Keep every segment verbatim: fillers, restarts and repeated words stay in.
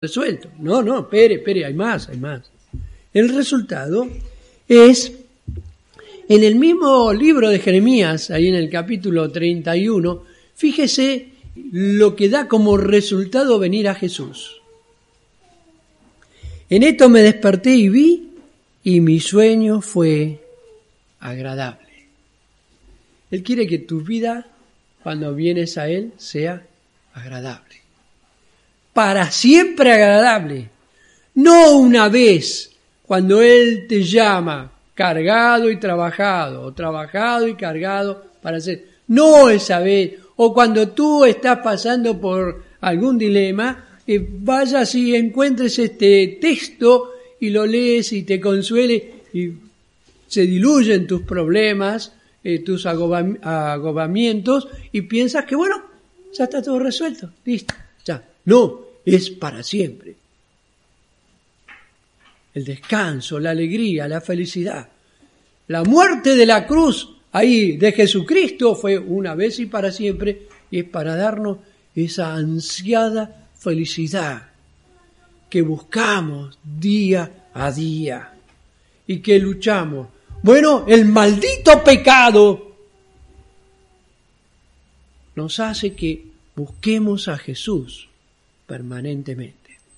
resuelto. No, no, espere, espere, hay más, hay más. El resultado es, en el mismo libro de Jeremías, ahí en el capítulo treinta y uno, fíjese lo que da como resultado venir a Jesús. En esto me desperté y vi, y mi sueño fue agradable. Él quiere que tu vida, cuando vienes a Él, sea agradable. Para siempre agradable. No una vez, cuando Él te llama, cargado y trabajado, o trabajado y cargado para hacer. No esa vez, o cuando tú estás pasando por algún dilema, eh, vayas y encuentres este texto y lo lees y te consuele y se diluyen tus problemas, eh, tus agoba- agobamientos y piensas que bueno, ya está todo resuelto, listo, ya. No, es para siempre. El descanso, la alegría, la felicidad. La muerte de la cruz ahí de Jesucristo fue una vez y para siempre, y es para darnos esa ansiada felicidad que buscamos día a día y que luchamos. Bueno, el maldito pecado nos hace que busquemos a Jesús permanentemente.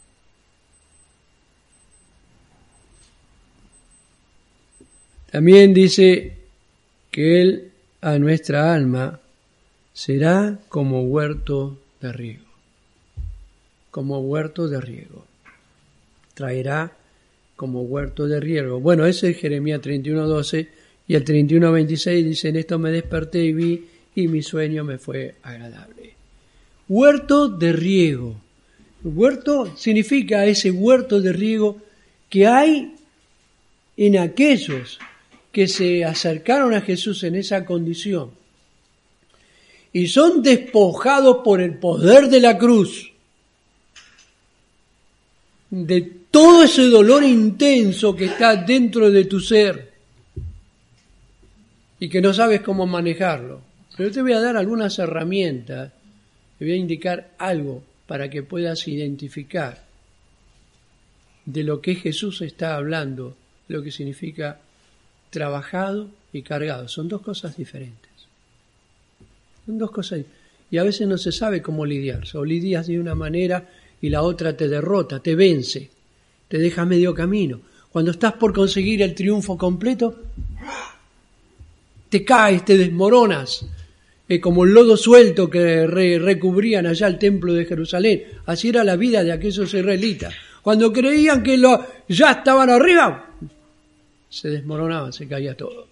También dice que Él a nuestra alma será como huerto de riego, como huerto de riego, traerá como huerto de riego. Bueno, ese es Jeremías treinta y uno doce, y el treinta y uno veintiséis dice, en esto me desperté y vi, y mi sueño me fue agradable. Huerto de riego. Huerto significa ese huerto de riego que hay en aquellos que se acercaron a Jesús en esa condición y son despojados por el poder de la cruz de todo ese dolor intenso que está dentro de tu ser y que no sabes cómo manejarlo. Pero te voy a dar algunas herramientas, te voy a indicar algo para que puedas identificar de lo que Jesús está hablando, lo que significa trabajado y cargado. Son dos cosas diferentes. Son dos cosas. Y a veces no se sabe cómo lidiar. O lidias de una manera y la otra te derrota, te vence, te deja medio camino. Cuando estás por conseguir el triunfo completo, te caes, te desmoronas. Eh, como el lodo suelto que re, recubrían allá el templo de Jerusalén. Así era la vida de aquellos israelitas. Cuando creían que lo, ya estaban arriba, se desmoronaban, se caía todo.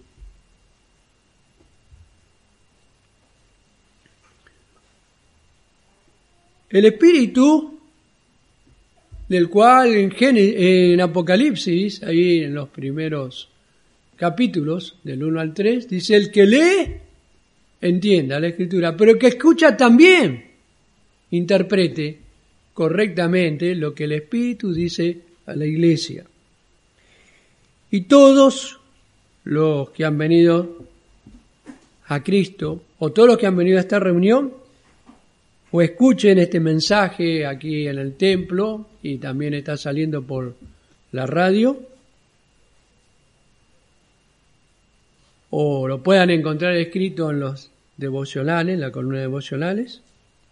El espíritu del cual en, Génesis, en Apocalipsis, ahí en los primeros capítulos, del uno al tres, dice, el que lee, entienda la escritura, pero el que escucha también interprete correctamente lo que el espíritu dice a la iglesia. Y todos los que han venido a Cristo, o todos los que han venido a esta reunión, o escuchen este mensaje aquí en el templo, y también está saliendo por la radio, o lo puedan encontrar escrito en los devocionales, en la columna de devocionales,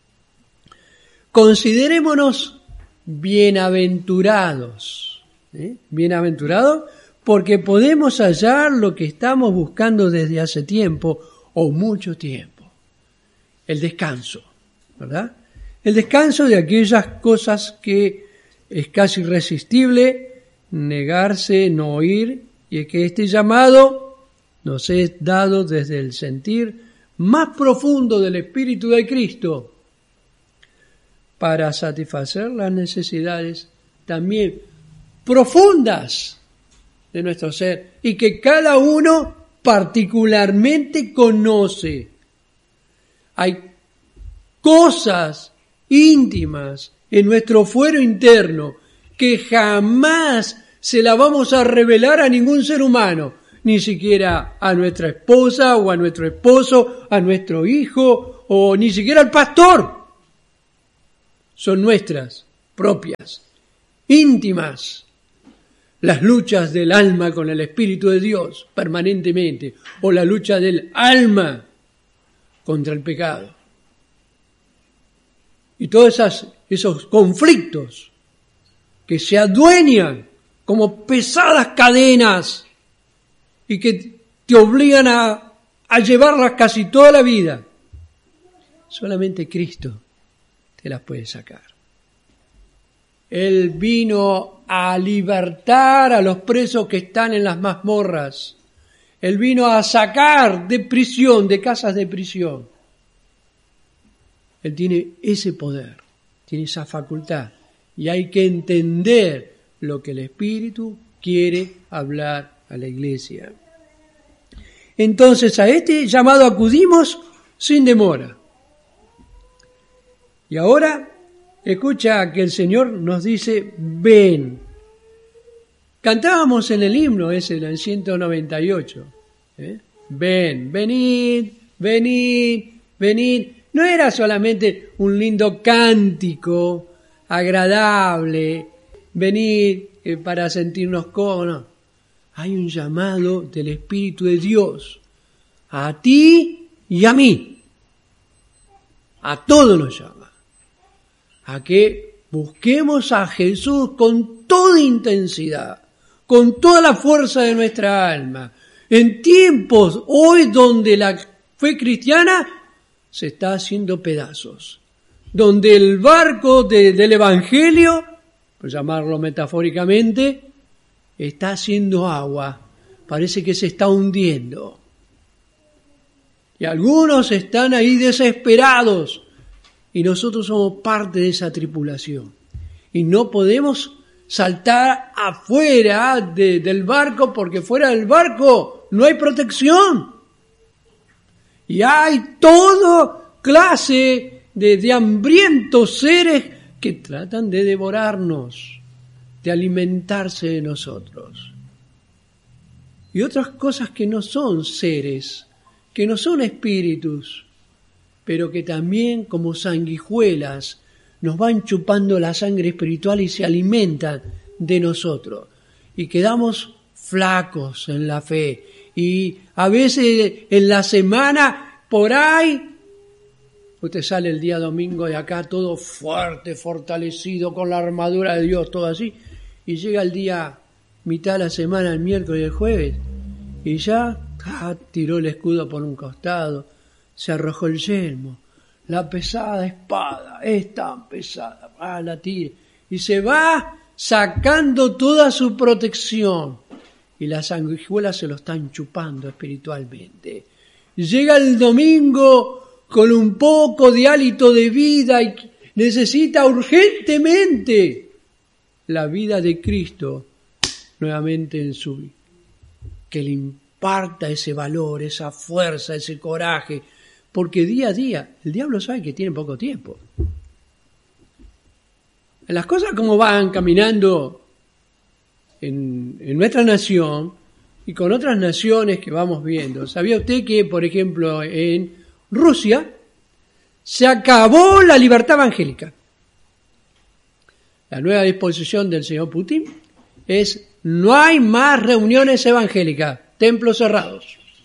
considerémonos bienaventurados, ¿eh? bienaventurados, porque podemos hallar lo que estamos buscando desde hace tiempo o mucho tiempo. El descanso, ¿verdad? El descanso de aquellas cosas que es casi irresistible negarse, no oír, y es que este llamado nos es dado desde el sentir más profundo del Espíritu de Cristo para satisfacer las necesidades también profundas de nuestro ser y que cada uno particularmente conoce. Hay cosas íntimas en nuestro fuero interno que jamás se la vamos a revelar a ningún ser humano, ni siquiera a nuestra esposa o a nuestro esposo, a nuestro hijo o ni siquiera al pastor. Son nuestras propias, íntimas, las luchas del alma con el Espíritu de Dios permanentemente, o la lucha del alma contra el pecado. Y todos esas, esos conflictos que se adueñan como pesadas cadenas y que te obligan a, a llevarlas casi toda la vida, solamente Cristo te las puede sacar. Él vino a libertar a los presos que están en las mazmorras. Él vino a sacar de prisión, de casas de prisión. Él tiene ese poder, tiene esa facultad. Y hay que entender lo que el Espíritu quiere hablar a la iglesia. Entonces a este llamado acudimos sin demora. Y ahora escucha que el Señor nos dice, ven. Cantábamos en el himno ese, en el ciento noventa y ocho. ¿eh? Ven, venid, venid, venid. No era solamente un lindo cántico agradable, venir eh, para sentirnos cómodos. Hay un llamado del Espíritu de Dios a ti y a mí. A todos nos llama. A que busquemos a Jesús con toda intensidad, con toda la fuerza de nuestra alma. En tiempos hoy donde la fe cristiana se está haciendo pedazos, donde el barco de, del Evangelio, por llamarlo metafóricamente, está haciendo agua, parece que se está hundiendo. Y algunos están ahí desesperados, y nosotros somos parte de esa tripulación. Y no podemos saltar afuera de, del barco, porque fuera del barco no hay protección. Y hay toda clase de, de hambrientos seres que tratan de devorarnos, de alimentarse de nosotros. Y otras cosas que no son seres, que no son espíritus, pero que también como sanguijuelas nos van chupando la sangre espiritual y se alimentan de nosotros. Y quedamos flacos en la fe. Y a veces en la semana, por ahí, usted sale el día domingo de acá todo fuerte, fortalecido, con la armadura de Dios, todo así. Y llega el día, mitad de la semana, el miércoles y el jueves, y ya ah, tiró el escudo por un costado, se arrojó el yelmo, la pesada espada, es tan pesada, ah, la tira, y se va sacando toda su protección, y las sanguijuelas se lo están chupando espiritualmente. Llega el domingo con un poco de hálito de vida y necesita urgentemente la vida de Cristo nuevamente en su vida, que le imparta ese valor, esa fuerza, ese coraje, porque día a día el diablo sabe que tiene poco tiempo. Las cosas como van caminando en, en nuestra nación y con otras naciones que vamos viendo. ¿Sabía usted que, por ejemplo, en Rusia se acabó la libertad evangélica? La nueva disposición del señor Putin es: no hay más reuniones evangélicas, templos cerrados.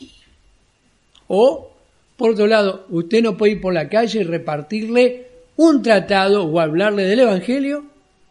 O, por otro lado, usted no puede ir por la calle y repartirle un tratado o hablarle del evangelio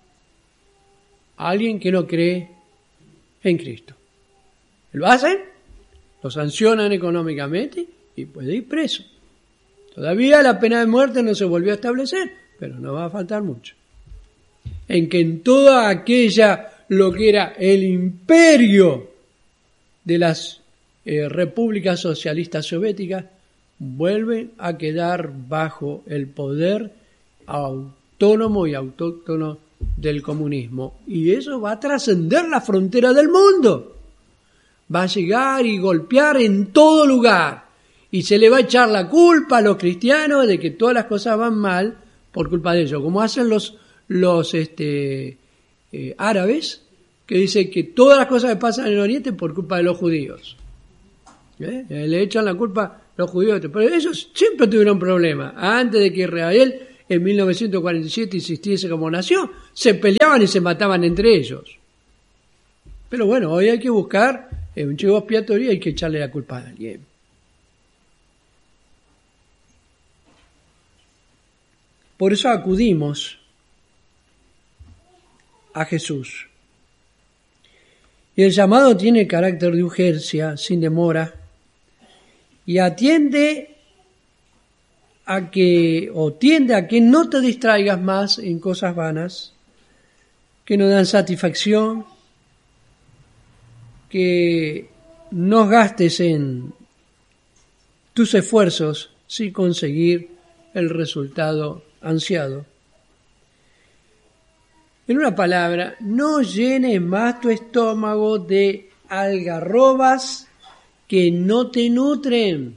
a alguien que no cree en Cristo. Lo hacen, lo sancionan económicamente y puede ir preso. Todavía la pena de muerte no se volvió a establecer, pero no va a faltar mucho. En que en toda aquella, lo que era el imperio de las eh, repúblicas socialistas soviéticas, vuelven a quedar bajo el poder autónomo y autóctono del comunismo. Y eso va a trascender la frontera del mundo. Va a llegar y golpear en todo lugar. Y se le va a echar la culpa a los cristianos de que todas las cosas van mal por culpa de ellos. Como hacen los, los este, eh, árabes, que dicen que todas las cosas que pasan en el Oriente por culpa de los judíos. ¿Eh? Le echan la culpa a los judíos. Pero ellos siempre tuvieron problemas. Antes de que Israel en mil novecientos cuarenta y siete existiese como nación, se peleaban y se mataban entre ellos. Pero bueno, hoy hay que buscar un chivo expiatorio y hay que echarle la culpa a alguien. Por eso acudimos a Jesús. Y el llamado tiene carácter de urgencia, sin demora, y atiende a que, o tiende a que no te distraigas más en cosas vanas, que no dan satisfacción, que no gastes en tus esfuerzos sin conseguir el resultado ansiado. En una palabra, no llenes más tu estómago de algarrobas que no te nutren.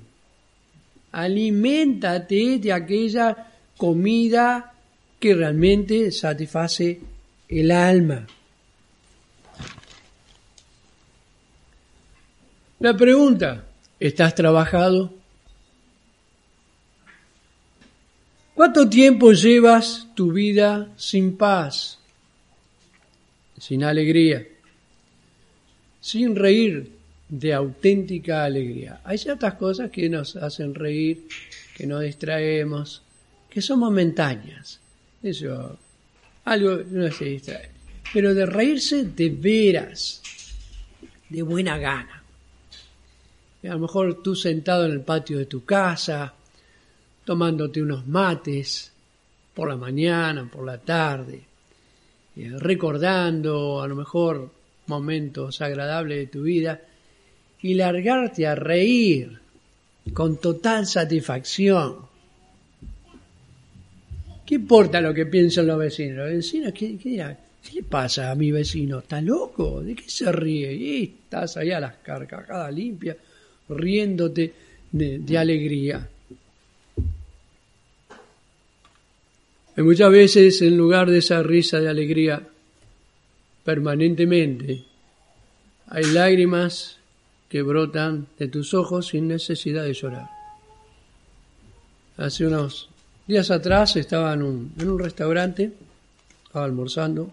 Aliméntate de aquella comida que realmente satisface el alma. La pregunta, ¿estás trabajado? ¿Cuánto tiempo llevas tu vida sin paz, sin alegría, sin reír de auténtica alegría? Hay ciertas cosas que nos hacen reír, que nos distraemos, que son momentáneas. Eso, algo no se distrae. Pero de reírse de veras, de buena gana. A lo mejor tú sentado en el patio de tu casa, tomándote unos mates por la mañana, por la tarde, eh, recordando a lo mejor momentos agradables de tu vida y largarte a reír con total satisfacción. ¿Qué importa lo que piensan los vecinos? Los vecinos, ¿qué, qué dirán? ¿Qué le pasa a mi vecino? ¿Está loco? ¿De qué se ríe? Y estás allá a las carcajadas limpias, riéndote de, de alegría. Y muchas veces, en lugar de esa risa de alegría, permanentemente, hay lágrimas que brotan de tus ojos sin necesidad de llorar. Hace unos días atrás estaba en un, en un restaurante, estaba almorzando,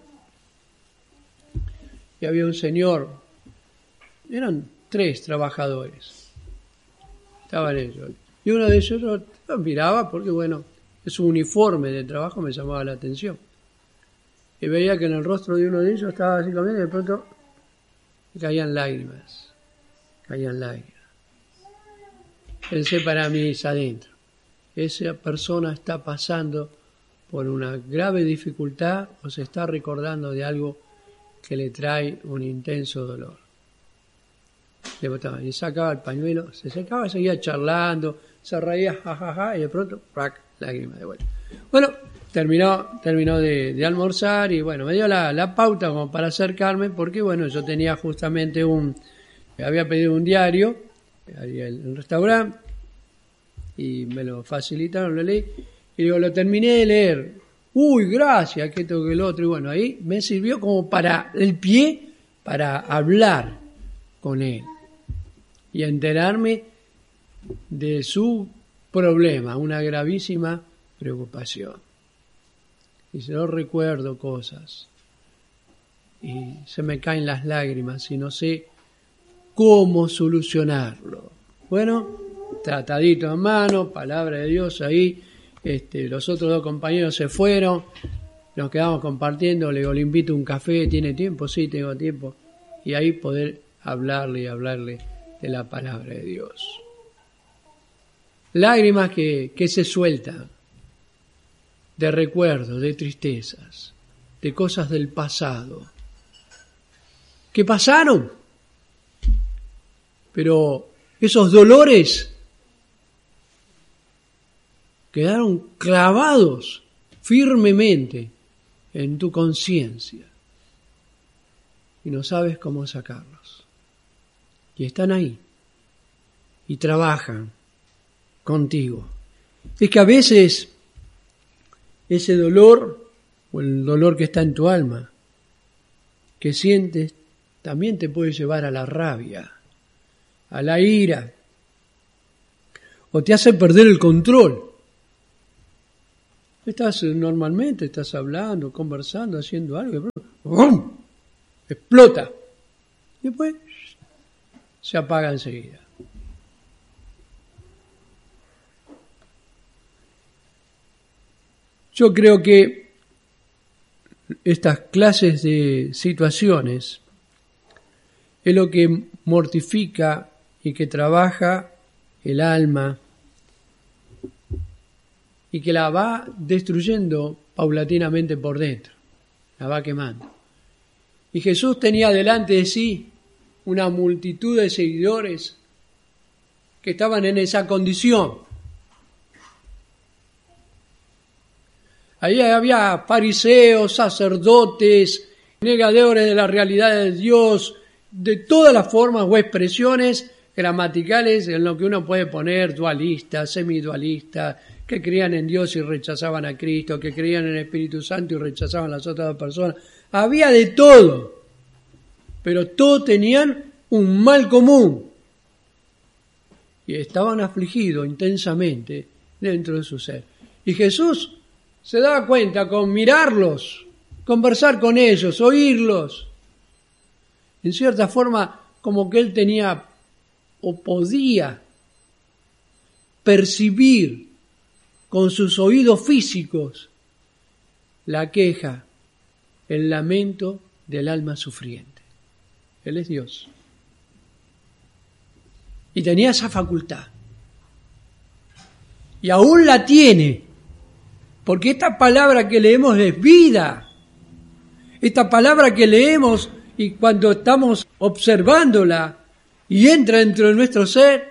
y había un señor, eran tres trabajadores, estaban ellos, y uno de ellos lo, lo miraba porque, bueno, su uniforme de trabajo me llamaba la atención, y veía que en el rostro de uno de ellos estaba así comiendo y de pronto caían lágrimas, caían lágrimas. Pensé para mí adentro, esa persona está pasando por una grave dificultad o se está recordando de algo que le trae un intenso dolor. Le botaba y sacaba el pañuelo, se secaba, seguía charlando, se reía, jajaja, ja, ja, y de pronto, ¡prac!, lágrimas de vuelta. Bueno, terminó, terminó de, de almorzar y bueno, me dio la, la pauta como para acercarme porque bueno, yo tenía justamente un, había pedido un diario, había el, el restaurante y me lo facilitaron, lo leí y digo, lo terminé de leer. Uy, gracias, que esto que el otro. Y bueno, ahí me sirvió como para el pie para hablar con él y enterarme de su problema, una gravísima preocupación. Y si no recuerdo cosas y se me caen las lágrimas y no sé cómo solucionarlo. Bueno, tratadito en mano, palabra de Dios ahí. Este, los otros dos compañeros se fueron, nos quedamos compartiendo, le digo, le invito un café, ¿tiene tiempo? Sí, tengo tiempo. Y ahí poder hablarle y hablarle de la palabra de Dios. Lágrimas que, que se sueltan, de recuerdos, de tristezas, de cosas del pasado, que pasaron, pero esos dolores quedaron clavados firmemente en tu conciencia y no sabes cómo sacarlos. Y están ahí y trabajan contigo. Es que a veces ese dolor o el dolor que está en tu alma que sientes también te puede llevar a la rabia, a la ira, o te hace perder el control. Estás normalmente, estás hablando, conversando, haciendo algo, y de pronto, ¡bum!, explota. Y después se apaga enseguida. Yo creo que estas clases de situaciones es lo que mortifica y que trabaja el alma y que la va destruyendo paulatinamente por dentro, la va quemando. Y Jesús tenía delante de sí una multitud de seguidores que estaban en esa condición. Ahí había fariseos, sacerdotes, negadores de la realidad de Dios, de todas las formas o expresiones gramaticales en lo que uno puede poner, dualistas, semidualistas, que creían en Dios y rechazaban a Cristo, que creían en el Espíritu Santo y rechazaban a las otras personas. Había de todo, pero todos tenían un mal común y estaban afligidos intensamente dentro de su ser. Y Jesús se daba cuenta con mirarlos, conversar con ellos, oírlos. En cierta forma, como que él tenía o podía percibir con sus oídos físicos la queja, el lamento del alma sufriente. Él es Dios. Y tenía esa facultad. Y aún la tiene. Porque esta palabra que leemos es vida. Esta palabra que leemos y cuando estamos observándola y entra dentro de nuestro ser,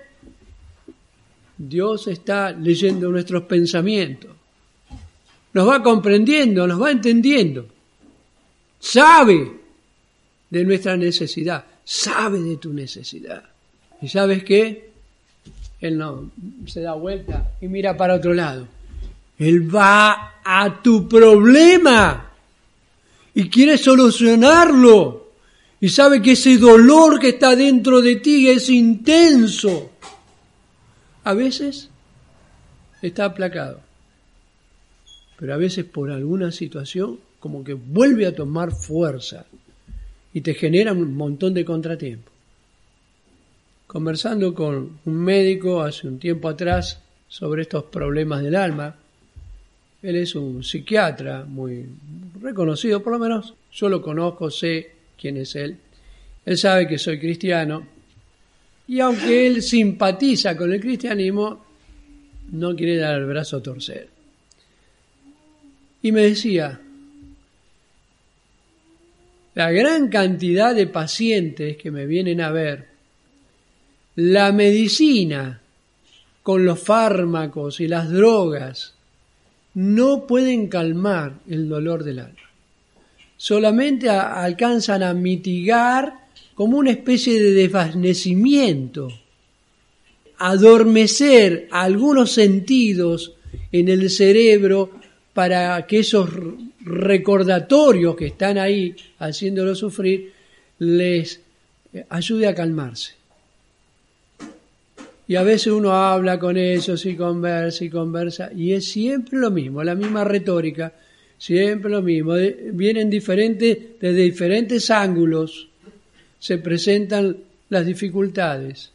Dios está leyendo nuestros pensamientos. Nos va comprendiendo, nos va entendiendo. Sabe de nuestra necesidad, sabe de tu necesidad. ¿Y sabes qué? Él no se da vuelta y mira para otro lado. Él va a tu problema y quiere solucionarlo. Y sabe que ese dolor que está dentro de ti es intenso. A veces está aplacado, pero a veces por alguna situación como que vuelve a tomar fuerza y te genera un montón de contratiempos. Conversando con un médico hace un tiempo atrás sobre estos problemas del alma, él es un psiquiatra muy reconocido, por lo menos yo lo conozco, sé quién es él. Él sabe que soy cristiano y aunque él simpatiza con el cristianismo, no quiere dar el brazo a torcer. Y me decía, la gran cantidad de pacientes que me vienen a ver, la medicina con los fármacos y las drogas no pueden calmar el dolor del alma. Solamente a, alcanzan a mitigar como una especie de desvanecimiento, adormecer algunos sentidos en el cerebro para que esos recordatorios que están ahí haciéndolo sufrir les ayude a calmarse. Y a veces uno habla con ellos y conversa y conversa y es siempre lo mismo, la misma retórica, siempre lo mismo. Vienen diferentes, desde diferentes ángulos se presentan las dificultades,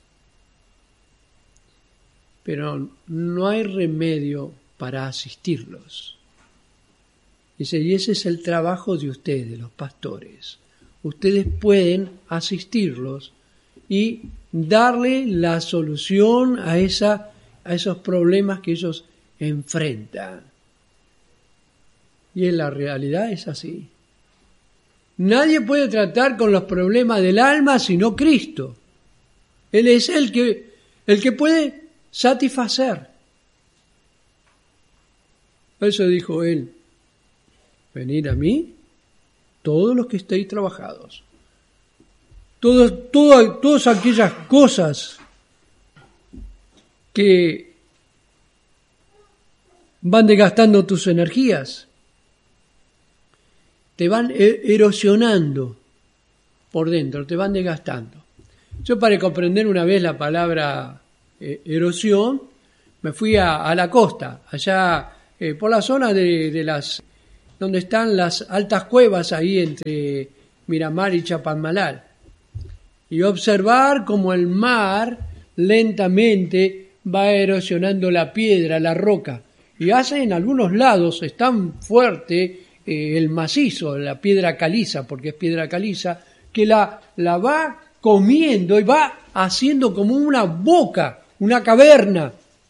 pero no hay remedio para asistirlos. Dice, y ese es el trabajo de ustedes, los pastores. Ustedes pueden asistirlos y darle la solución a, esa, a esos problemas que ellos enfrentan. Y en la realidad es así. Nadie puede tratar con los problemas del alma sino Cristo. Él es el que, el que puede satisfacer. Por eso dijo él, venid a mí, todos los que estéis trabajados. Todas, todas, todas aquellas cosas que van desgastando tus energías, te van erosionando por dentro, te van desgastando. Yo para comprender una vez la palabra eh, erosión, me fui a, a la costa, allá eh, por la zona de, de las, donde están las altas cuevas ahí entre Miramar y Chapadmalal, y observar cómo el mar lentamente va erosionando la piedra, la roca, y hace en algunos lados, es tan fuerte eh, el macizo, la piedra caliza, porque es piedra caliza, que la, la va comiendo y va haciendo como una boca, una caverna.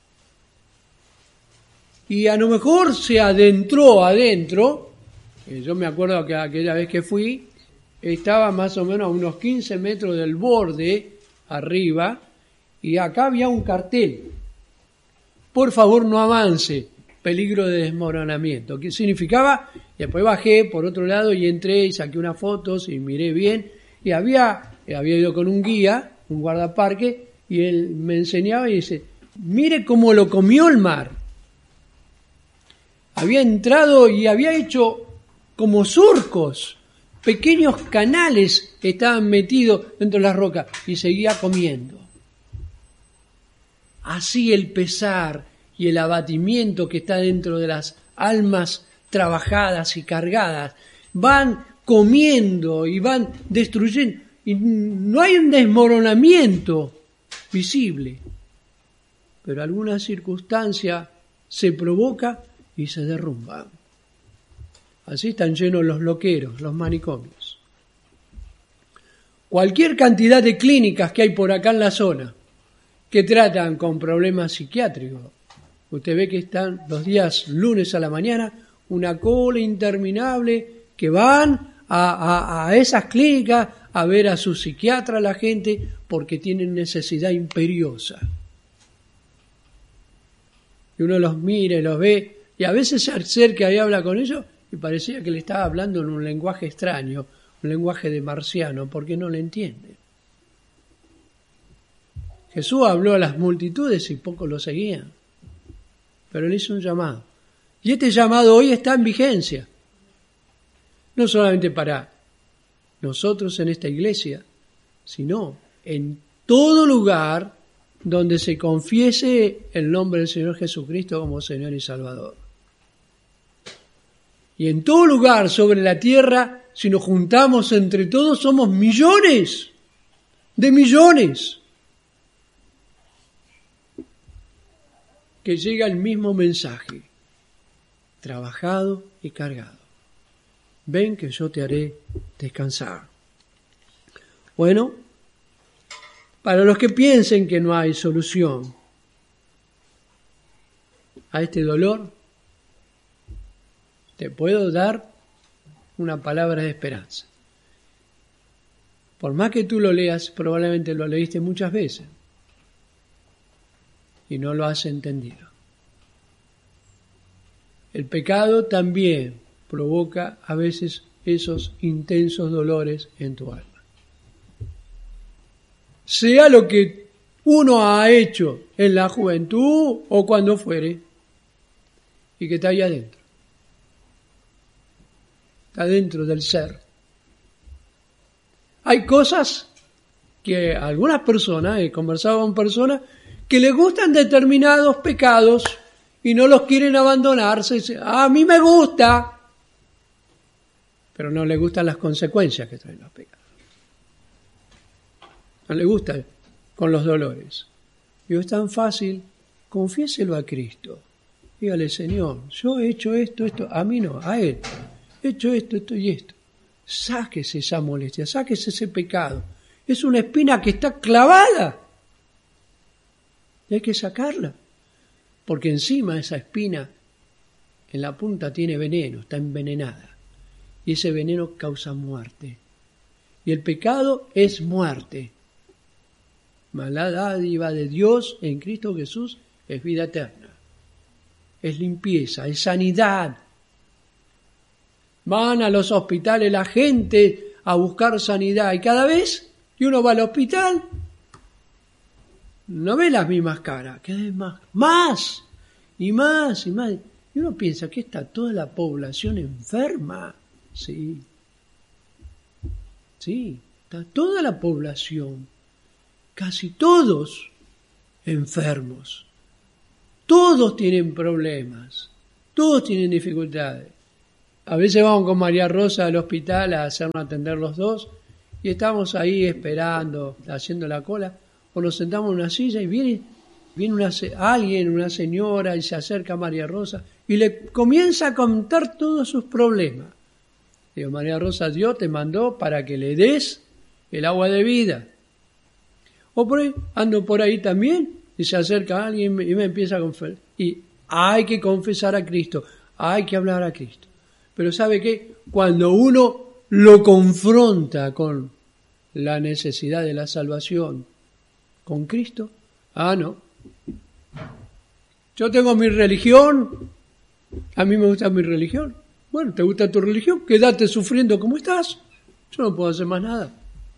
Y a lo mejor se adentró adentro, eh, yo me acuerdo que aquella vez que fui, estaba más o menos a unos quince metros del borde arriba, y acá había un cartel: por favor no avance, peligro de desmoronamiento. ¿Qué significaba? Y después bajé por otro lado y entré y saqué unas fotos y miré bien, y había, había ido con un guía, un guardaparque, y él me enseñaba y dice: mire cómo lo comió el mar. Había entrado y había hecho como surcos, pequeños canales estaban metidos dentro de las rocas, y seguía comiendo. Así el pesar y el abatimiento que está dentro de las almas trabajadas y cargadas van comiendo y van destruyendo, y no hay un desmoronamiento visible, pero alguna circunstancia se provoca y se derrumba. Así están llenos los loqueros, los manicomios. Cualquier cantidad de clínicas que hay por acá en la zona que tratan con problemas psiquiátricos. Usted ve que están los días lunes a la mañana una cola interminable que van a, a, a esas clínicas a ver a su psiquiatra, la gente, porque tienen necesidad imperiosa. Y uno los mira y los ve, y a veces se acerca y habla con ellos, y parecía que le estaba hablando en un lenguaje extraño, un lenguaje de marciano, porque no le entiende. Jesús habló a las multitudes y pocos lo seguían, pero le hizo un llamado. Y este llamado hoy está en vigencia, no solamente para nosotros en esta iglesia, sino en todo lugar donde se confiese el nombre del Señor Jesucristo como Señor y Salvador. Y en todo lugar sobre la tierra, si nos juntamos entre todos, somos millones de millones, que llega el mismo mensaje, trabajado y cargado. Ven que yo te haré descansar. Bueno, para los que piensen que no hay solución a este dolor, te puedo dar una palabra de esperanza. Por más que tú lo leas, probablemente lo leíste muchas veces y no lo has entendido. El pecado también provoca a veces esos intensos dolores en tu alma. Sea lo que uno ha hecho en la juventud o cuando fuere, y que está ahí adentro. Está dentro del ser. Hay cosas que algunas personas, he conversado con personas, que les gustan determinados pecados y no los quieren abandonar. Se dice, a mí me gusta, pero no les gustan las consecuencias que traen los pecados. No les gusta con los dolores. Y es tan fácil, confiéselo a Cristo. Dígale, Señor, yo he hecho esto, esto, a mí no, a Él. He hecho esto, esto y esto. Sáquese esa molestia, sáquese ese pecado. Es una espina que está clavada. Y hay que sacarla. Porque encima esa espina, en la punta tiene veneno, está envenenada. Y ese veneno causa muerte. Y el pecado es muerte. Mas la dádiva de Dios en Cristo Jesús es vida eterna. Es limpieza, es sanidad. Van a los hospitales la gente a buscar sanidad. Y cada vez que uno va al hospital, no ve las mismas caras. Cada vez más, más y más y más. Y uno piensa que está toda la población enferma. Sí. Sí, está toda la población. Casi todos enfermos. Todos tienen problemas. Todos tienen dificultades. A veces vamos con María Rosa al hospital a hacernos atender los dos y estamos ahí esperando, haciendo la cola, o nos sentamos en una silla y viene, viene una, alguien, una señora, y se acerca a María Rosa y le comienza a contar todos sus problemas. Digo, María Rosa, Dios te mandó para que le des el agua de vida. O por ahí, ando por ahí también y se acerca a alguien y me empieza a confesar. Y hay que confesar a Cristo, hay que hablar a Cristo. Pero ¿sabe qué? Cuando uno lo confronta con la necesidad de la salvación con Cristo, ah, no. Yo tengo mi religión, a mí me gusta mi religión. Bueno, ¿te gusta tu religión? Quédate sufriendo como estás. Yo no puedo hacer más nada.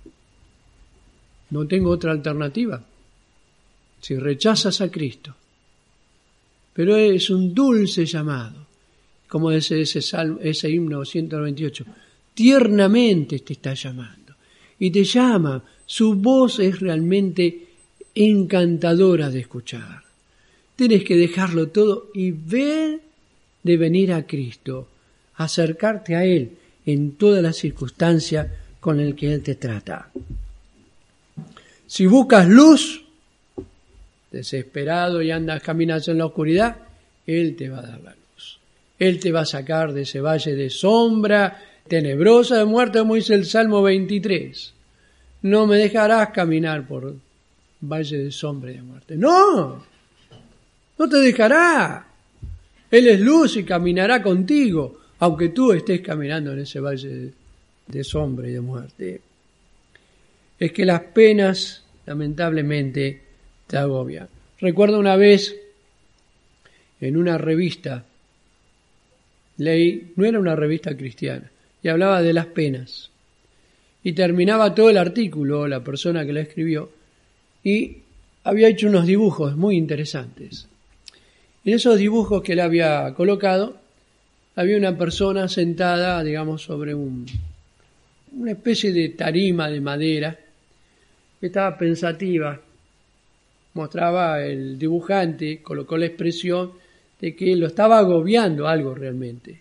No tengo otra alternativa. Si rechazas a Cristo. Pero es un dulce llamado. Como dice ese, salmo, ese himno ciento noventa y ocho, tiernamente te está llamando. Y te llama, su voz es realmente encantadora de escuchar. Tienes que dejarlo todo y ver de venir a Cristo, acercarte a Él en todas las circunstancias con las que Él te trata. Si buscas luz, desesperado y andas caminando en la oscuridad, Él te va a dar la luz. Él te va a sacar de ese valle de sombra tenebrosa de muerte, como dice el Salmo veintitrés. No me dejarás caminar por valle de sombra y de muerte. No, no te dejará. Él es luz y caminará contigo, aunque tú estés caminando en ese valle de, de sombra y de muerte. Es que las penas, lamentablemente, te agobian. Recuerdo una vez en una revista, leí, no era una revista cristiana, y hablaba de las penas. Y terminaba todo el artículo, la persona que la escribió, y había hecho unos dibujos muy interesantes. En esos dibujos que él había colocado, había una persona sentada, digamos, sobre un, una especie de tarima de madera, que estaba pensativa. Mostraba el dibujante, colocó la expresión de que lo estaba agobiando algo realmente.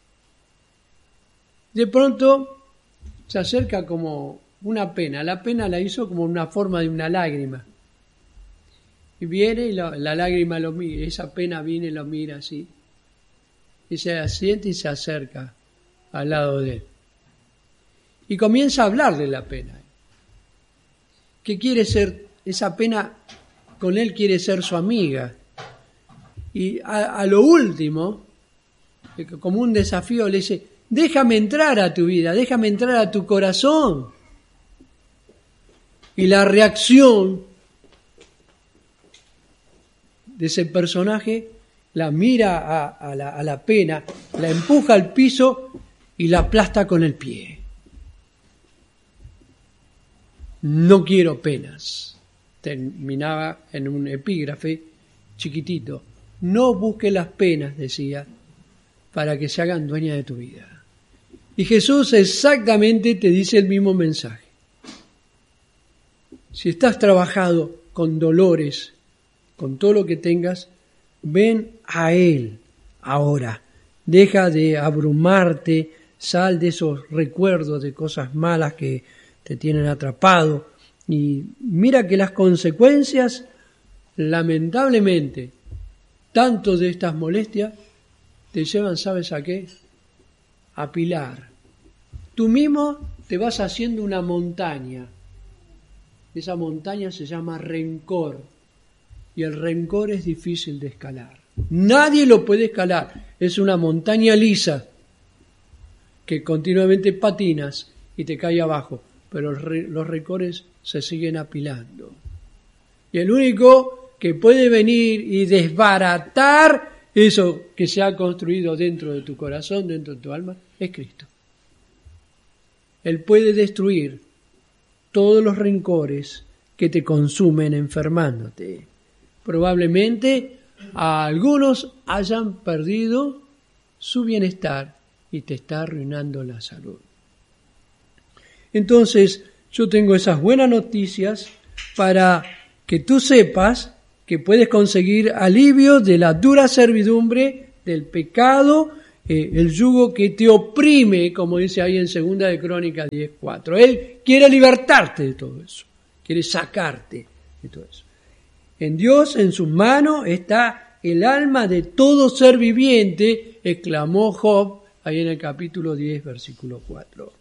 De pronto se acerca como una pena. La pena la hizo como una forma de una lágrima. Y viene y la, la lágrima lo mira, esa pena viene y lo mira así. Y se asienta y se acerca al lado de él. Y comienza a hablar de la pena. Que quiere ser, esa pena con él quiere ser su amiga. Y a, a lo último, como un desafío, le dice, déjame entrar a tu vida, déjame entrar a tu corazón. Y la reacción de ese personaje la mira a, a, la, a la pena, la empuja al piso y la aplasta con el pie. No quiero penas. Terminaba en un epígrafe chiquitito. No busques las penas, decía, para que se hagan dueñas de tu vida. Y Jesús exactamente te dice el mismo mensaje. Si estás trabajado con dolores, con todo lo que tengas, ven a Él ahora. Deja de abrumarte, sal de esos recuerdos de cosas malas que te tienen atrapado. Y mira que las consecuencias, lamentablemente, tanto de estas molestias, te llevan, ¿sabes a qué? A pilar. Tú mismo te vas haciendo una montaña. Esa montaña se llama rencor. Y el rencor es difícil de escalar. Nadie lo puede escalar. Es una montaña lisa que continuamente patinas y te cae abajo. Pero los rencores se siguen apilando. Y el único que puede venir y desbaratar eso que se ha construido dentro de tu corazón, dentro de tu alma, es Cristo. Él puede destruir todos los rencores que te consumen enfermándote. Probablemente a algunos hayan perdido su bienestar y te está arruinando la salud. Entonces, yo tengo esas buenas noticias para que tú sepas que puedes conseguir alivio de la dura servidumbre del pecado, eh, el yugo que te oprime, como dice ahí en Segunda de Crónicas diez cuatro. Él quiere libertarte de todo eso, quiere sacarte de todo eso. En Dios, en sus manos, está el alma de todo ser viviente, exclamó Job ahí en el capítulo diez, versículo cuatro.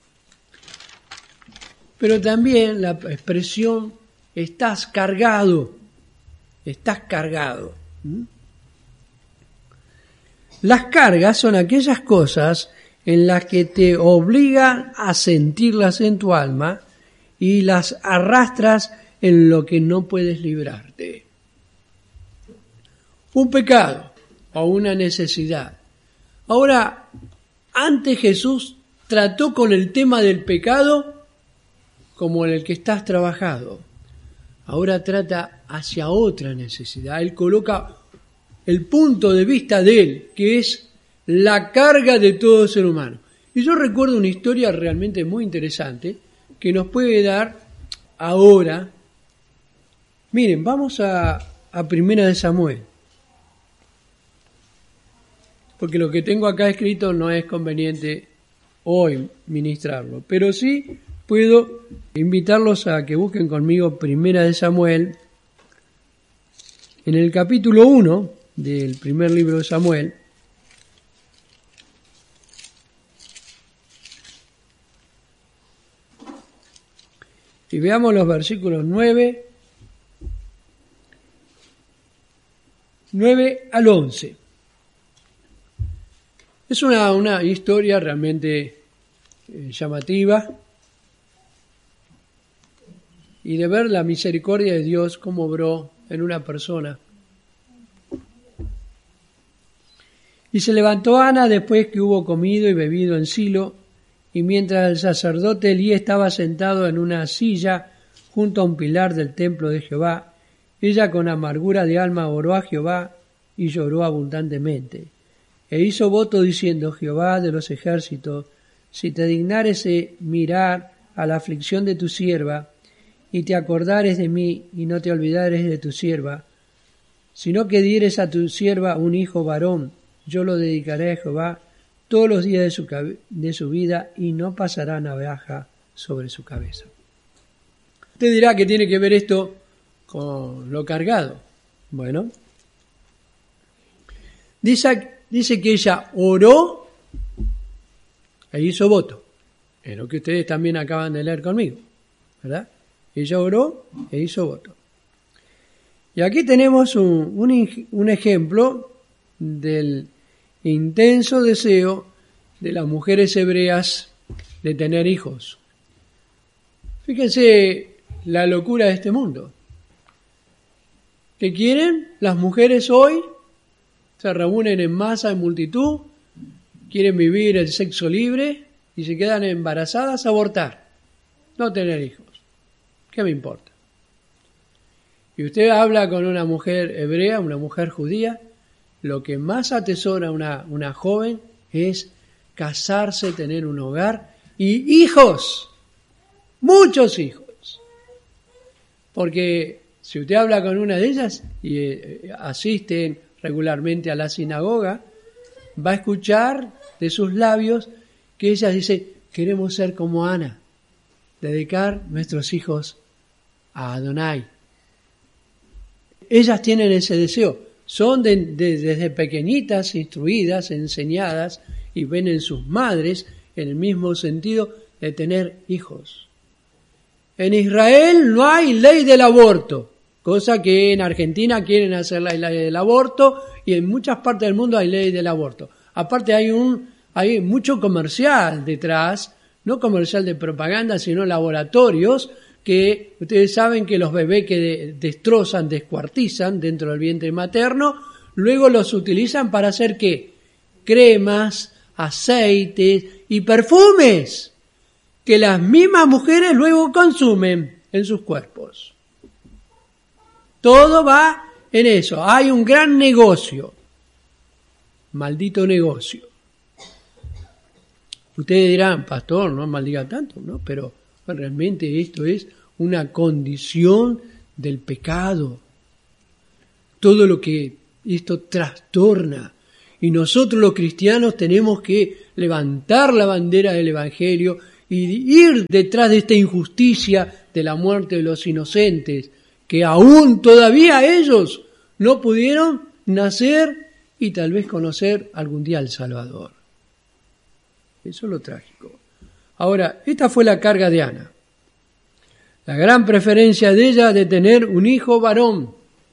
Pero también la expresión estás cargado, estás cargado. ¿Mm? Las cargas son aquellas cosas en las que te obligan a sentirlas en tu alma y las arrastras en lo que no puedes librarte. Un pecado o una necesidad. Ahora, antes Jesús trató con el tema del pecado como en el que estás trabajado. Ahora trata hacia otra necesidad. Él coloca el punto de vista de él, que es la carga de todo ser humano. Y yo recuerdo una historia realmente muy interesante que nos puede dar ahora. Miren, vamos a, a Primera de Samuel. Porque lo que tengo acá escrito no es conveniente hoy ministrarlo, pero sí puedo invitarlos a que busquen conmigo Primera de Samuel, en el capítulo uno del primer libro de Samuel. Y veamos los versículos nueve, nueve al once. Es una, una historia realmente eh, llamativa, y de ver la misericordia de Dios cómo obró en una persona. Y se levantó Ana después que hubo comido y bebido en Silo, y mientras el sacerdote Elí estaba sentado en una silla junto a un pilar del templo de Jehová, ella con amargura de alma oró a Jehová y lloró abundantemente. E hizo voto diciendo: Jehová de los ejércitos, si te dignares mirar a la aflicción de tu sierva, y te acordares de mí, y no te olvidares de tu sierva, sino que dieres a tu sierva un hijo varón, yo lo dedicaré a Jehová todos los días de su, de su vida, y no pasará navaja sobre su cabeza. Usted dirá que tiene que ver esto con lo cargado. Bueno, dice, dice que ella oró e hizo voto. Es lo que ustedes también acaban de leer conmigo, ¿verdad? Ella oró e hizo voto. Y aquí tenemos un, un, un ejemplo del intenso deseo de las mujeres hebreas de tener hijos. Fíjense la locura de este mundo. ¿Qué quieren? Las mujeres hoy se reúnen en masa, en multitud, quieren vivir el sexo libre y se quedan embarazadas a abortar, no tener hijos. ¿Qué me importa? Y usted habla con una mujer hebrea, una mujer judía, lo que más atesora una, una joven es casarse, tener un hogar y hijos, muchos hijos. Porque si usted habla con una de ellas y eh, asisten regularmente a la sinagoga, va a escuchar de sus labios que ella dice: queremos ser como Ana, dedicar nuestros hijos a Adonai. Ellas tienen ese deseo, son de, de, desde pequeñitas instruidas, enseñadas, y ven en sus madres en el mismo sentido de tener hijos. En Israel no hay ley del aborto, cosa que en Argentina quieren hacer la ley del aborto, y en muchas partes del mundo hay ley del aborto. Aparte hay un hay mucho comercial detrás, no comercial de propaganda, sino laboratorios, que ustedes saben que los bebés que de, destrozan, descuartizan dentro del vientre materno, luego los utilizan para hacer ¿qué? Cremas, aceites y perfumes que las mismas mujeres luego consumen en sus cuerpos. Todo va en eso. Hay un gran negocio. Maldito negocio. Ustedes dirán: pastor, no maldiga tanto, ¿no? Pero realmente esto es una condición del pecado. Todo lo que esto trastorna Y nosotros los cristianos tenemos que levantar la bandera del Evangelio y ir detrás de esta injusticia de la muerte de los inocentes, que aún todavía ellos no pudieron nacer y tal vez conocer algún día al Salvador. Eso es lo trágico. Ahora, esta fue la carga de Ana. La gran preferencia de ella de tener un hijo varón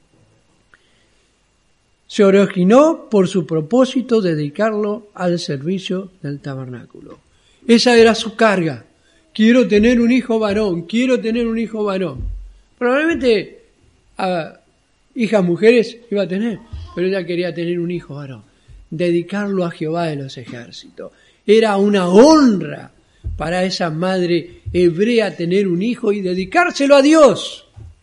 se originó por su propósito de dedicarlo al servicio del tabernáculo. Esa era su carga. Quiero tener un hijo varón, quiero tener un hijo varón. Probablemente a hijas mujeres iba a tener, pero ella quería tener un hijo varón. Dedicarlo a Jehová de los ejércitos. Era una honra para esa madre hebrea tener un hijo y dedicárselo a Dios.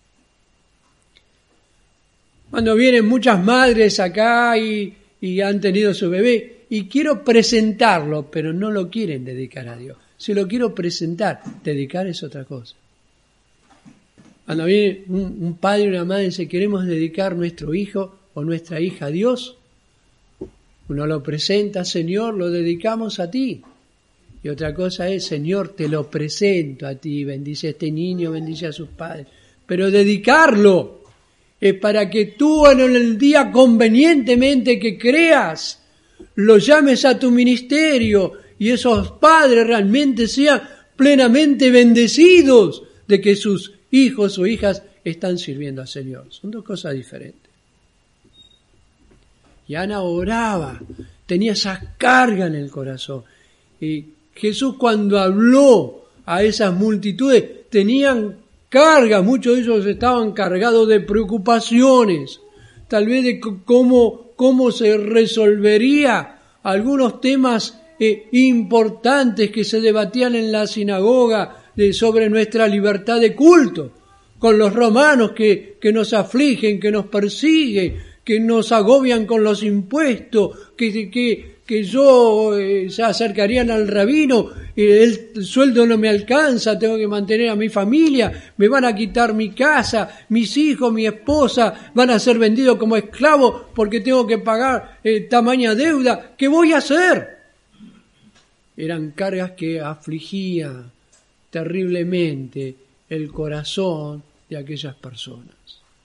Cuando vienen muchas madres acá y, y han tenido su bebé y quiero presentarlo, pero no lo quieren dedicar a Dios. Se lo quiero presentar, dedicar es otra cosa. Cuando viene un, un padre y una madre y dice queremos dedicar nuestro hijo o nuestra hija a Dios, uno lo presenta, Señor, lo dedicamos a ti. Y otra cosa es, Señor, te lo presento a ti, bendice a este niño, bendice a sus padres. Pero dedicarlo es para que tú en el día convenientemente que creas, lo llames a tu ministerio y esos padres realmente sean plenamente bendecidos de que sus hijos o hijas están sirviendo al Señor. Son dos cosas diferentes. Y Ana oraba, tenía esa carga en el corazón. Y Jesús cuando habló a esas multitudes tenían carga, muchos de ellos estaban cargados de preocupaciones, tal vez de c- cómo, cómo se resolvería algunos temas eh, importantes que se debatían en la sinagoga de, sobre nuestra libertad de culto, con los romanos que, que nos afligen, que nos persiguen, que nos agobian con los impuestos, que, que, que yo eh, se acercarían al rabino, eh, el, el sueldo no me alcanza, tengo que mantener a mi familia, me van a quitar mi casa, mis hijos, mi esposa van a ser vendidos como esclavos porque tengo que pagar eh, tamaña deuda. ¿Qué voy a hacer? Eran cargas que afligían terriblemente el corazón de aquellas personas.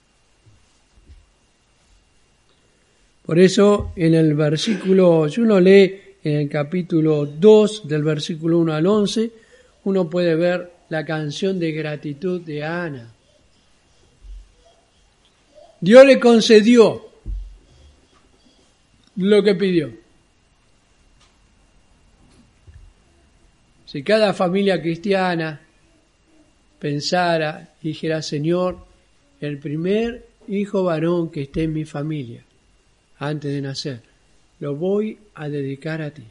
Por eso, en el versículo, si uno lee en el capítulo dos, del versículo uno al once, uno puede ver la canción de gratitud de Ana. Dios le concedió lo que pidió. Si cada familia cristiana pensara y dijera, Señor, el primer hijo varón que esté en mi familia, antes de nacer, lo voy a dedicar a ti.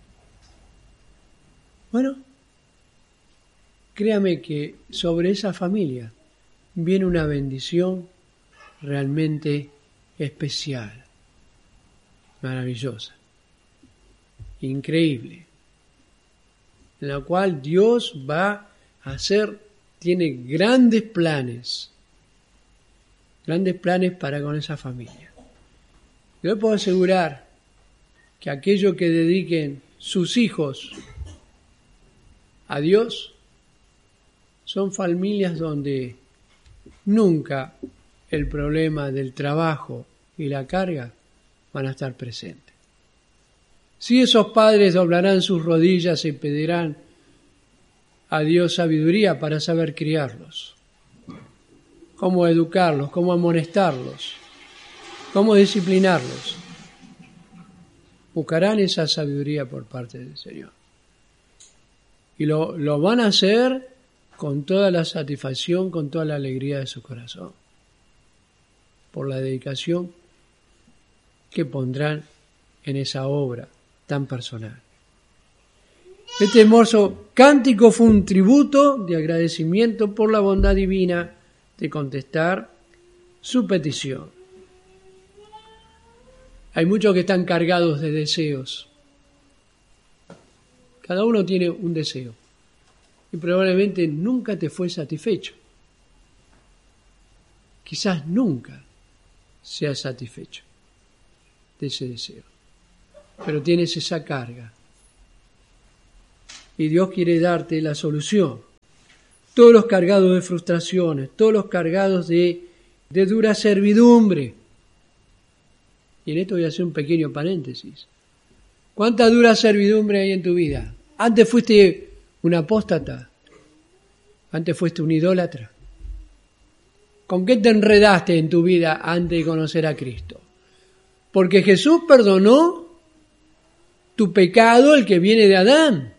Bueno, créame que sobre esa familia viene una bendición realmente especial, maravillosa, increíble, en la cual Dios va a hacer, tiene grandes planes, grandes planes para con esa familia. Yo puedo asegurar que aquellos que dediquen sus hijos a Dios son familias donde nunca el problema del trabajo y la carga van a estar presentes. Si esos padres doblarán sus rodillas y pedirán a Dios sabiduría para saber criarlos, cómo educarlos, cómo amonestarlos, cómo disciplinarlos, buscarán esa sabiduría por parte del Señor. Y lo, lo van a hacer con toda la satisfacción, con toda la alegría de su corazón, por la dedicación que pondrán en esa obra tan personal. Este hermoso cántico fue un tributo de agradecimiento por la bondad divina de contestar su petición. Hay muchos que están cargados de deseos. Cada uno tiene un deseo y probablemente nunca te fue satisfecho. Quizás nunca seas satisfecho de ese deseo. pero tienes esa carga. Y Dios quiere darte la solución. Todos los cargados de frustraciones, todos los cargados de, de dura servidumbre. Y en esto voy a hacer un pequeño paréntesis. ¿Cuánta dura servidumbre hay en tu vida? Antes fuiste un apóstata. Antes fuiste un idólatra. ¿Con qué te enredaste en tu vida antes de conocer a Cristo? Porque Jesús perdonó tu pecado, el que viene de Adán.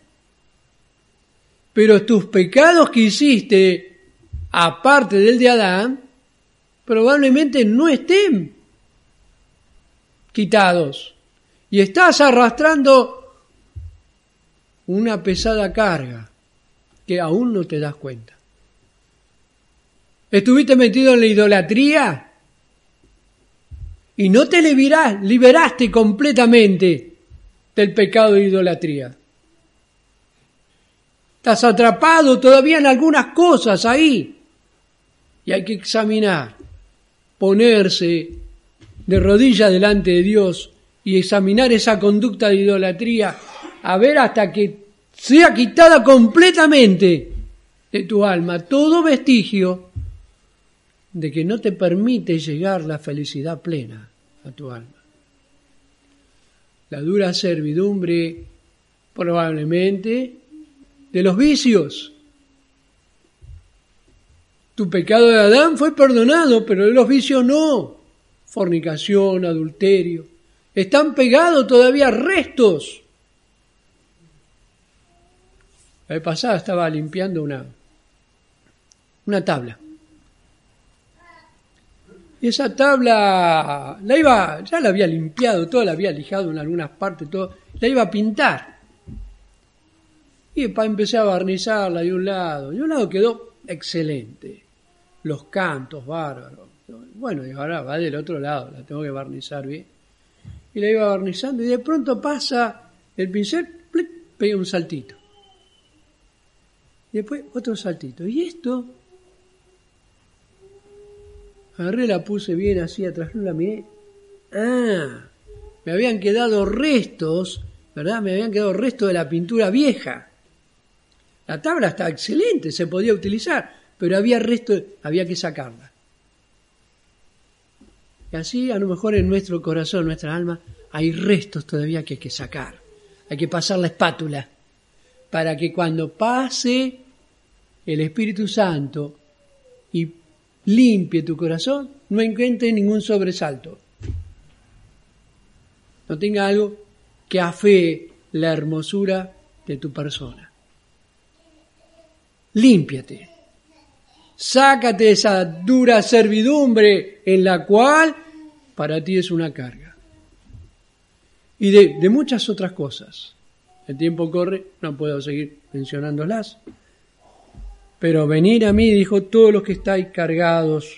Pero tus pecados que hiciste, aparte del de Adán, probablemente no estén quitados. Y estás arrastrando una pesada carga que aún no te das cuenta. ¿Estuviste metido en la idolatría? Y no te liberaste completamente del pecado de idolatría. Estás atrapado todavía en algunas cosas ahí. Y hay que examinar, ponerse de rodillas delante de Dios y examinar esa conducta de idolatría, a ver hasta que sea quitada completamente de tu alma todo vestigio de que no te permite llegar la felicidad plena a tu alma. La dura servidumbre probablemente de los vicios. Tu pecado de Adán fue perdonado, pero de los vicios no. Fornicación, adulterio. Están pegados todavía restos. La vez pasada estaba limpiando una, una tabla. Y esa tabla la iba, ya la había limpiado, toda la había lijado en algunas partes, todo, la iba a pintar. Y después empecé a barnizarla de un lado. De un lado quedó excelente. Los cantos, bárbaros. Bueno, y ahora va del otro lado, la tengo que barnizar bien. Y la iba barnizando y de pronto pasa el pincel, plic, pega un saltito. Y después otro saltito. ¿Y esto? Agarré, la puse bien así atrás, no la miré. Ah, me habían quedado restos, ¿verdad? Me habían quedado restos de la pintura vieja. La tabla estaba excelente, se podía utilizar, pero había restos, había que sacarla. Y así a lo mejor en nuestro corazón, en nuestra alma, hay restos todavía que hay que sacar. Hay que pasar la espátula para que cuando pase el Espíritu Santo y limpie tu corazón, no encuentre ningún sobresalto. No tenga algo que afee la hermosura de tu persona. Límpiate. Sácate esa dura servidumbre en la cual para ti es una carga. Y de, de muchas otras cosas. El tiempo corre, no puedo seguir mencionándolas. Pero venid a mí, dijo, todos los que estáis cargados.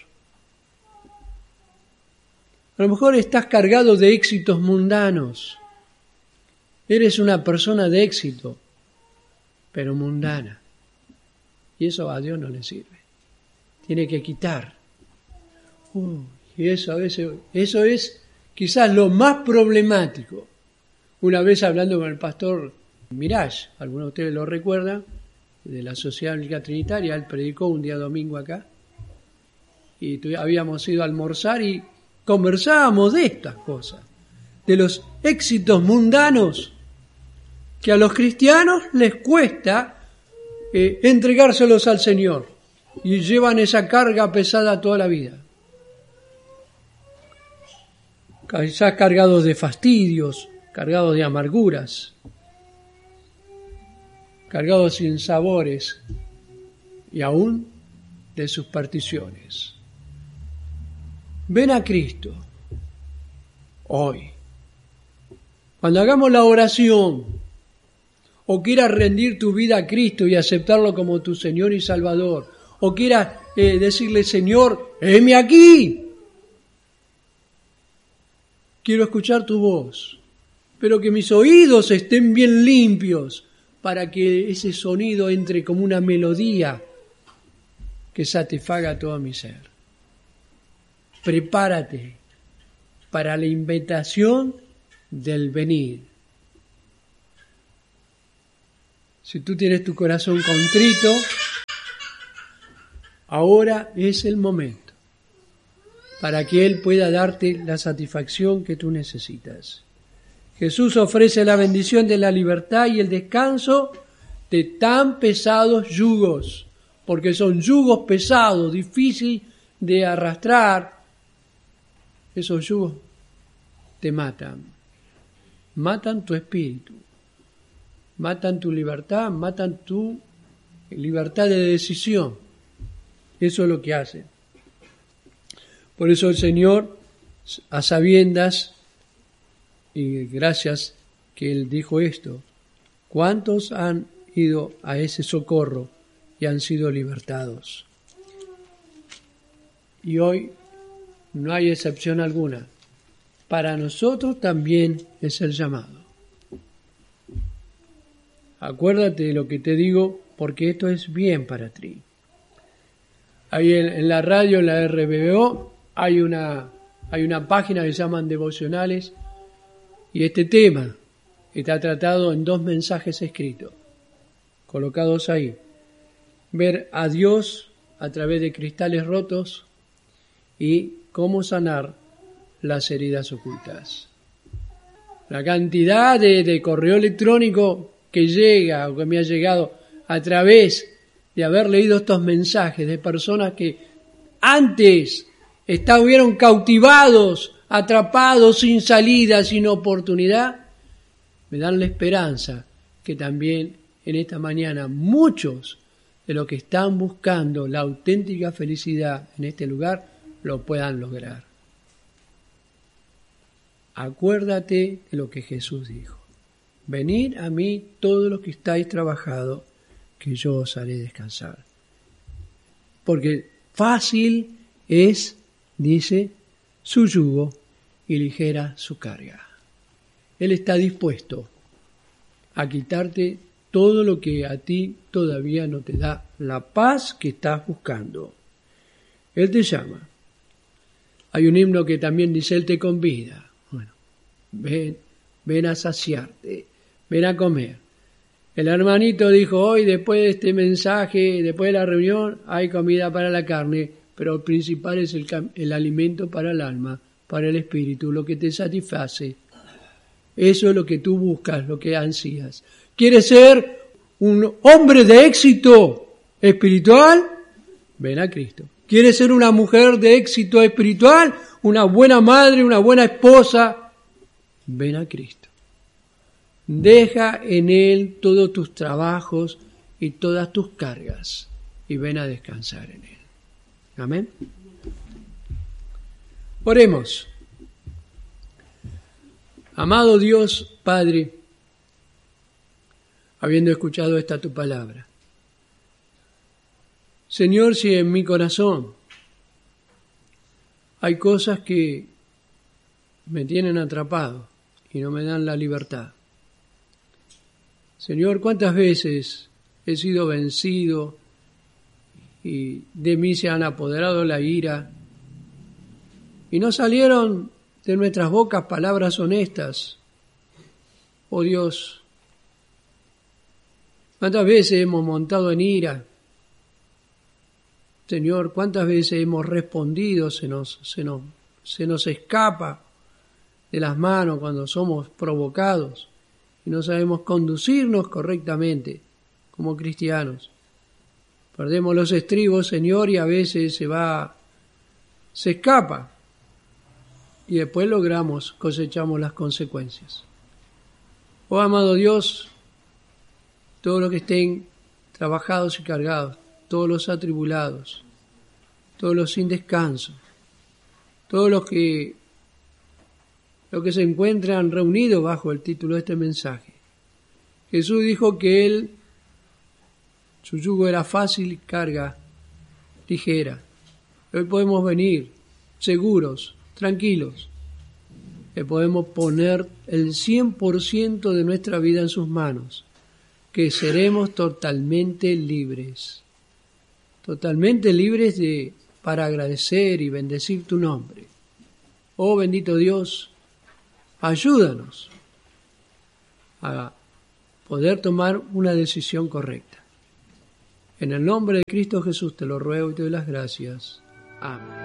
A lo mejor estás cargado de éxitos mundanos. Eres una persona de éxito, pero mundana. Y eso a Dios no le sirve. Tiene que quitar. Uh, y eso a veces, eso es quizás lo más problemático. Una vez hablando con el pastor Mirage, algunos de ustedes lo recuerdan, de la Sociedad Bíblica Trinitaria, él predicó un día domingo acá, y tu, habíamos ido a almorzar y conversábamos de estas cosas, de los éxitos mundanos que a los cristianos les cuesta eh, entregárselos al Señor y llevan esa carga pesada toda la vida. Quizás cargados de fastidios, cargados de amarguras, cargados sin sabores y aún de supersticiones. Ven a Cristo hoy. Cuando hagamos la oración o quieras rendir tu vida a Cristo y aceptarlo como tu Señor y Salvador, o quieras eh, decirle, Señor, heme aquí. Quiero escuchar tu voz, pero que mis oídos estén bien limpios para que ese sonido entre como una melodía que satisfaga todo mi ser. Prepárate para la invitación del venir. Si tú tienes tu corazón contrito, ahora es el momento para que Él pueda darte la satisfacción que tú necesitas. Jesús ofrece la bendición de la libertad y el descanso de tan pesados yugos, porque son yugos pesados, difíciles de arrastrar. Esos yugos te matan, matan tu espíritu, matan tu libertad, matan tu libertad de decisión. Eso es lo que hacen. Por eso el Señor, a sabiendas, y gracias que Él dijo esto, ¿cuántos han ido a ese socorro y han sido libertados? Y hoy no hay excepción alguna. Para nosotros también es el llamado. Acuérdate de lo que te digo, porque esto es bien para ti. Ahí en, en la radio, en la R B O, hay una, hay una página que se llaman Devocionales, y este tema está tratado en dos mensajes escritos, colocados ahí. Ver a Dios a través de cristales rotos y cómo sanar las heridas ocultas. La cantidad de, de correo electrónico que llega o que me ha llegado a través de haber leído estos mensajes de personas que antes estuvieron cautivados, atrapados, sin salida, sin oportunidad, me dan la esperanza que también en esta mañana muchos de los que están buscando la auténtica felicidad en este lugar lo puedan lograr. Acuérdate de lo que Jesús dijo. Venid a mí todos los que estáis trabajados, que yo os haré descansar. Porque fácil es, dice, su yugo y ligera su carga. Él está dispuesto a quitarte todo lo que a ti todavía no te da la paz que estás buscando. Él te llama. Hay un himno que también dice, Él te convida. Bueno, ven, ven a saciarte, ven a comer. El hermanito dijo, hoy después de este mensaje, después de la reunión, hay comida para la carne, pero el principal es el, el alimento para el alma, para el espíritu, lo que te satisface. Eso es lo que tú buscas, lo que ansías. ¿Quieres ser un hombre de éxito espiritual? Ven a Cristo. ¿Quieres ser una mujer de éxito espiritual? Una buena madre, una buena esposa? Ven a Cristo. Deja en Él todos tus trabajos y todas tus cargas y ven a descansar en Él. Amén. Oremos. Amado Dios, Padre, habiendo escuchado esta tu palabra, Señor, si en mi corazón hay cosas que me tienen atrapado y no me dan la libertad, Señor, ¿cuántas veces he sido vencido y de mí se han apoderado la ira y no salieron de nuestras bocas palabras honestas? Oh Dios, ¿cuántas veces hemos montado en ira? Señor, ¿cuántas veces hemos respondido? Se nos, se nos, se nos escapa de las manos cuando somos provocados y no sabemos conducirnos correctamente como cristianos. Perdemos los estribos, Señor, y a veces se va, se escapa. Y después logramos, cosechamos las consecuencias. Oh amado Dios, todos los que estén trabajados y cargados, todos los atribulados, todos los sin descanso, todos los que, los que se encuentran reunidos bajo el título de este mensaje. Jesús dijo que Él, su yugo era fácil y carga ligera. Hoy podemos venir seguros, tranquilos, que podemos poner el cien por ciento de nuestra vida en sus manos, que seremos totalmente libres, totalmente libres de, para agradecer y bendecir tu nombre. Oh bendito Dios, ayúdanos a poder tomar una decisión correcta. En el nombre de Cristo Jesús te lo ruego y te doy las gracias. Amén.